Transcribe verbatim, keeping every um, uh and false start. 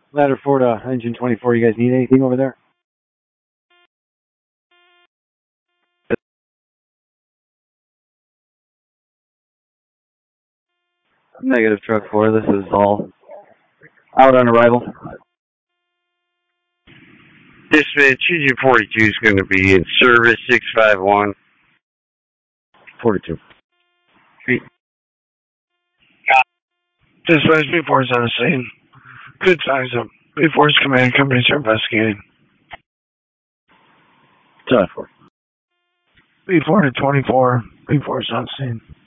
Ladder four to engine twenty-four. You guys need anything over there? Negative, truck four. This is all out on arrival. Dispatch, engine forty-two is going to be in service six five one. forty-two. Feet. Dispatch, B four is on the scene. Good size up. B four's command companies are investigating. ten four. B four to twenty-four. B four is on scene.